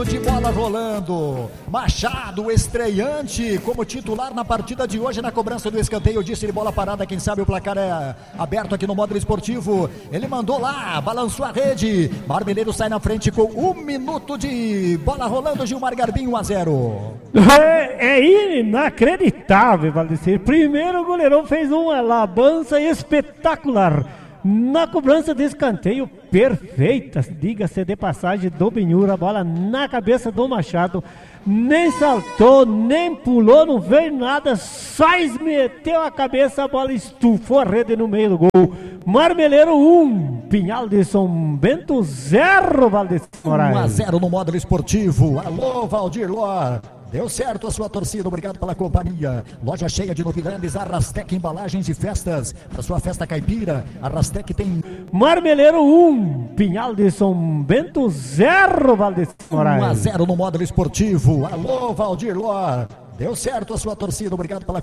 De bola rolando, Machado estreante como titular na partida de hoje na cobrança do escanteio, disse de bola parada, quem sabe o placar é aberto aqui no módulo esportivo, ele mandou lá, balançou a rede, Marmeleiro sai na frente com 1 minuto de bola rolando, Gilmar Garbim 1-0. É inacreditável, Valdecir, primeiro o goleirão fez uma lambança espetacular, na cobrança de escanteio perfeita, diga-se de passagem, do Benhur, a bola na cabeça do Machado, nem saltou, nem pulou, não veio nada, só meteu a cabeça, a bola estufou a rede no meio do gol. Marmeleiro 1, Pinhal de São Bento 0, Valdecir Moraes. 1-0 no módulo esportivo. Alô, Valdir Lor. Deu certo a sua torcida, obrigado pela companhia. Loja cheia de novidades, Arrastec Embalagens e Festas. Para sua festa caipira, Arrastec tem... Marmeleiro 1, Pinhal de São Bento 0, Valdecir Moraes. 1-0 no módulo esportivo. Alô, Valdir Lor. Deu certo a sua torcida, obrigado pela